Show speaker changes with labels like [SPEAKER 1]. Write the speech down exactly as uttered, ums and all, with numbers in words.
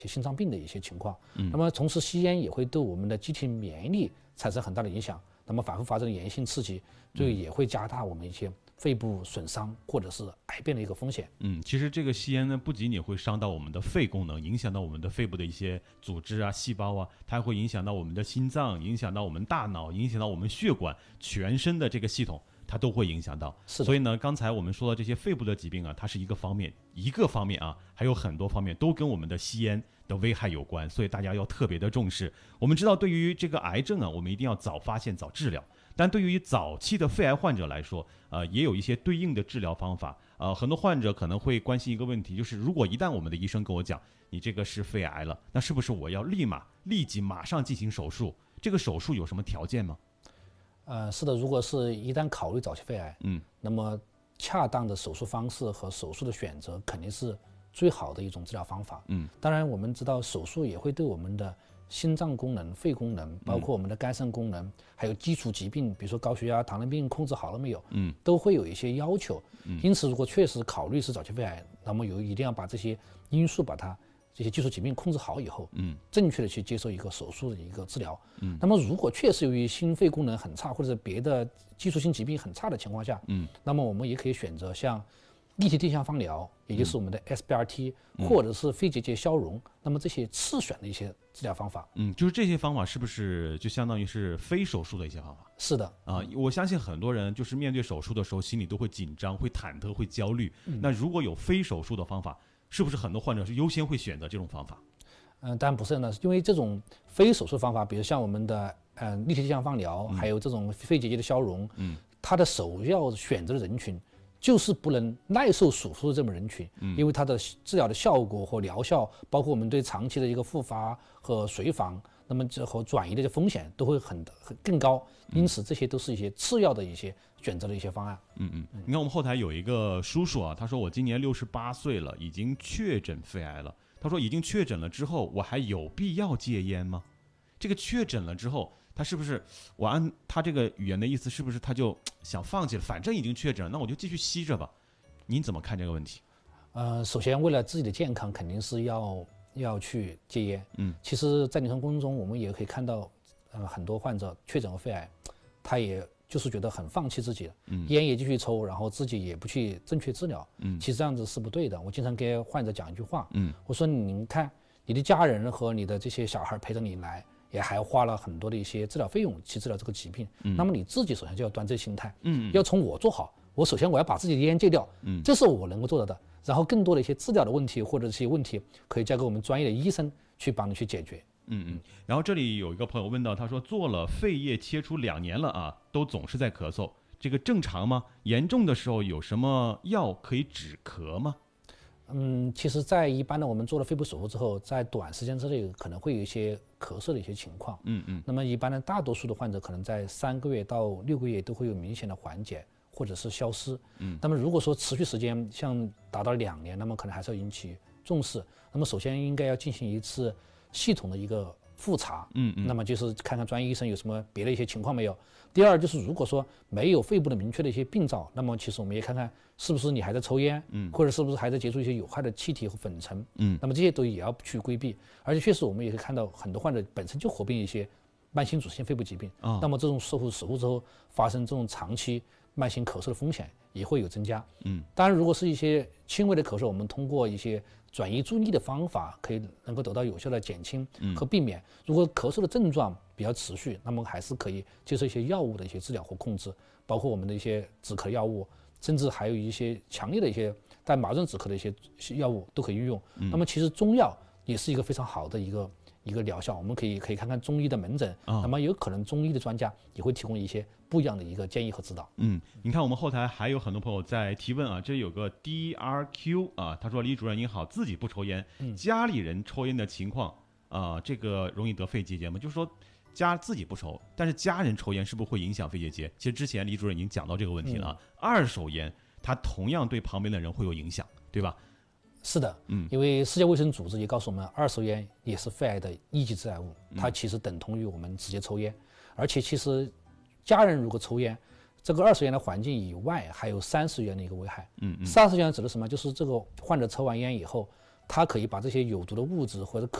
[SPEAKER 1] 心脏病的一些情况。
[SPEAKER 2] 嗯、
[SPEAKER 1] 那么同时吸烟也会对我们的机体免疫力产生很大的影响。那么反复发生的炎性刺激，这个也会加大我们一些肺部损伤或者是癌变的一个风险。
[SPEAKER 2] 嗯，其实这个吸烟呢，不仅仅会伤到我们的肺功能，影响到我们的肺部的一些组织啊、细胞啊，它还会影响到我们的心脏，影响到我们大脑，影响到我们血管，全身的这个系统。它都会影响到，所以呢，刚才我们说的这些肺部的疾病啊，它是一个方面，一个方面啊，还有很多方面都跟我们的吸烟的危害有关，所以大家要特别的重视。我们知道，对于这个癌症啊，我们一定要早发现、早治疗。但对于早期的肺癌患者来说，呃，也有一些对应的治疗方法。呃，很多患者可能会关心一个问题，就是如果一旦我们的医生跟我讲，你这个是肺癌了，那是不是我要立马、立即、马上进行手术？这个手术有什么条件吗？
[SPEAKER 1] 呃，是的，如果是一旦考虑早期肺癌，
[SPEAKER 2] 嗯，
[SPEAKER 1] 那么恰当的手术方式和手术的选择肯定是最好的一种治疗方法。
[SPEAKER 2] 嗯，
[SPEAKER 1] 当然我们知道手术也会对我们的心脏功能、肺功能，包括我们的肝肾功能，嗯、还有基础疾病，比如说高血压、糖尿病控制好了没有，
[SPEAKER 2] 嗯，
[SPEAKER 1] 都会有一些要求。
[SPEAKER 2] 嗯，
[SPEAKER 1] 因此如果确实考虑是早期肺癌，那么有一定要把这些因素把它。这些基础疾病控制好以后，
[SPEAKER 2] 嗯，
[SPEAKER 1] 正确的去接受一个手术的一个治疗，
[SPEAKER 2] 嗯，
[SPEAKER 1] 那么如果确实由于心肺功能很差或者是别的基础性疾病很差的情况下，
[SPEAKER 2] 嗯，
[SPEAKER 1] 那么我们也可以选择像立体定向放疗，也就是我们的 S B R T，
[SPEAKER 2] 嗯、
[SPEAKER 1] 或者是肺结节消融，那么这些次选的一些治疗方法，
[SPEAKER 2] 嗯，就是这些方法是不是就相当于是非手术的一些方法？
[SPEAKER 1] 是的，
[SPEAKER 2] 啊，我相信很多人就是面对手术的时候，心里都会紧张、会忐忑、会焦虑。
[SPEAKER 1] 嗯、
[SPEAKER 2] 那如果有非手术的方法，是不是很多患者是优先会选择这种方法？
[SPEAKER 1] 嗯，当然不是呢，因为这种非手术方法，比如像我们的呃立体定向放疗，
[SPEAKER 2] 嗯、
[SPEAKER 1] 还有这种肺结节的消融，
[SPEAKER 2] 嗯，
[SPEAKER 1] 它的首要选择的人群就是不能耐受手术的这么人群，
[SPEAKER 2] 嗯，
[SPEAKER 1] 因为它的治疗的效果和疗效，包括我们对长期的一个复发和随访，那么这和转移的风险都会很很更高，因此这些都是一些次要的一些选择的一些方案。
[SPEAKER 2] 嗯嗯，你看我们后台有一个叔叔啊，他说我今年六十八岁了，已经确诊肺癌了。他说已经确诊了之后，我还有必要戒烟吗？这个确诊了之后，他是不是我按他这个语言的意思，是不是他就想放弃了？反正已经确诊了，那我就继续吸着吧。您怎么看这个问题？
[SPEAKER 1] 呃，首先为了自己的健康，肯定是要要去戒烟。
[SPEAKER 2] 嗯，
[SPEAKER 1] 其实，在临床过程中，我们也可以看到，呃，很多患者确诊了肺癌，他也就是觉得很放弃自己了，
[SPEAKER 2] 嗯，
[SPEAKER 1] 烟也继续抽，然后自己也不去正确治疗，
[SPEAKER 2] 嗯，
[SPEAKER 1] 其实这样子是不对的。我经常给患者讲一句话，
[SPEAKER 2] 嗯，
[SPEAKER 1] 我说您看，你的家人和你的这些小孩陪着你来，也还花了很多的一些治疗费用去治疗这个疾病，嗯，那么你自己首先就要端正心态，
[SPEAKER 2] 嗯，
[SPEAKER 1] 要从我做好。我首先我要把自己的烟戒掉，嗯，这是我能够做到的。然后更多的一些治疗的问题或者这些问题，可以交给我们专业的医生去帮你去解决。
[SPEAKER 2] 嗯嗯。然后这里有一个朋友问到，他说做了肺叶切除两年了啊，都总是在咳嗽，这个正常吗？严重的时候有什么药可以止咳吗？
[SPEAKER 1] 嗯，其实，在一般的我们做了肺部手术之后，在短时间之内可能会有一些咳嗽的一些情况。
[SPEAKER 2] 嗯嗯。
[SPEAKER 1] 那么一般的大多数的患者可能在三个月到六个月都会有明显的缓解或者是消失。
[SPEAKER 2] 嗯。
[SPEAKER 1] 那么如果说持续时间像达到两年，那么可能还是要引起重视。那么首先应该要进行一次系统的一个复查。
[SPEAKER 2] 嗯嗯。
[SPEAKER 1] 那么就是看看专业医生有什么别的一些情况没有。第二就是如果说没有肺部的明确的一些病灶，那么其实我们也看看是不是你还在抽烟，嗯，或者是不是还在接触一些有害的气体和粉尘，
[SPEAKER 2] 嗯，
[SPEAKER 1] 那么这些都也要去规避。而且确实我们也可以看到很多患者本身就合并一些慢性阻塞性肺部疾病，
[SPEAKER 2] 哦，
[SPEAKER 1] 那么这种手术手术之后发生这种长期慢性咳嗽的风险也会有增加。
[SPEAKER 2] 嗯，
[SPEAKER 1] 当然如果是一些轻微的咳嗽，我们通过一些转移注意力的方法可以能够得到有效的减轻和避免。如果咳嗽的症状比较持续，那么还是可以接受一些药物的一些治疗和控制，包括我们的一些止咳药物，甚至还有一些强烈的一些带麻醉止咳的一些药物都可以运用。嗯、那么其实中药也是一个非常好的一个一个疗效，我们可以可以看看中医的门诊，哦、那么有可能中医的专家也会提供一些不一样的一个建议和指导。
[SPEAKER 2] 嗯，你看我们后台还有很多朋友在提问啊，这里有个 D R Q 啊，他说李主任您好，自己不抽烟，嗯、家里人抽烟的情况啊，这个容易得肺结节吗？就是说家自己不抽，但是家人抽烟是不是会影响肺结节？其实之前李主任已经讲到这个问题了啊，嗯、二手烟它同样对旁边的人会有影响，对吧？
[SPEAKER 1] 是的，
[SPEAKER 2] 嗯，
[SPEAKER 1] 因为世界卫生组织也告诉我们，二手烟也是肺癌的一级致癌物，它其实等同于我们直接抽烟，而且其实家人如果抽烟，这个二手烟的环境以外，还有三次元的一个危害。
[SPEAKER 2] 嗯嗯，
[SPEAKER 1] 三次元指的什么？就是这个患者抽完烟以后， 它可以把这些有毒的物质或者